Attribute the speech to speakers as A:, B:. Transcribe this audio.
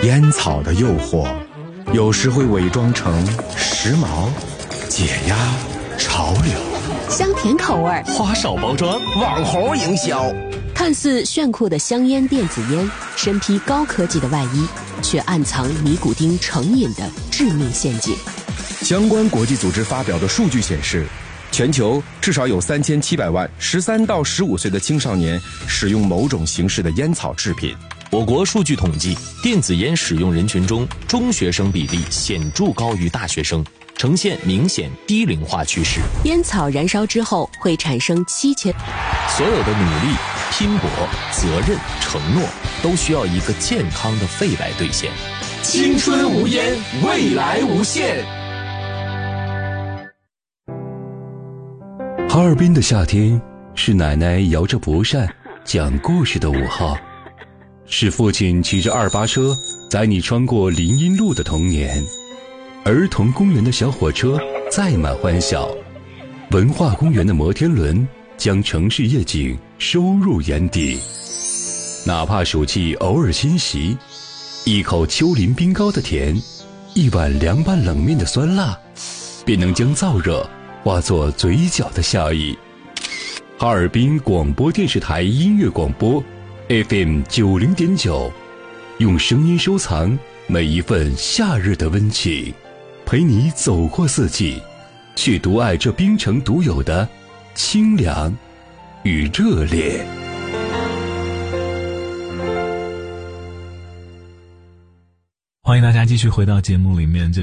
A: 烟草的诱惑，有时会伪装成时髦、解压、潮流，
B: 香甜口味，
C: 花哨包装，网红营销。
B: 看似炫酷的香烟电子烟，身披高科技的外衣，却暗藏尼古丁成瘾的致命陷阱。
A: 相关国际组织发表的数据显示，全球至少有3700万13到15岁的青少年使用某种形式的烟草制品。
C: 我国数据统计，电子烟使用人群中，中学生比例显著高于大学生，呈现明显低龄化趋势。
B: 烟草燃烧之后会产生7000，
C: 所有的努力、拼搏、责任、承诺，都需要一个健康的肺来兑现。
D: 青春无烟，未来无限。
E: 哈尔滨的夏天，是奶奶摇着蒲扇讲故事的午后，是父亲骑着2八车载你穿过林荫路的童年，儿童公园的小火车载满欢笑，文化公园的摩天轮将城市夜景收入眼底。哪怕暑气偶尔侵袭，一口丘陵冰糕的甜，一碗凉拌冷面的酸辣，便能将燥热化作嘴角的笑意。哈尔滨广播电视台音乐广播 FM 90.9，用声音收藏每一份夏日的温情，陪你走过四季，去独爱这冰城独有的清凉与热烈。
F: 欢迎大家继续回到节目里面。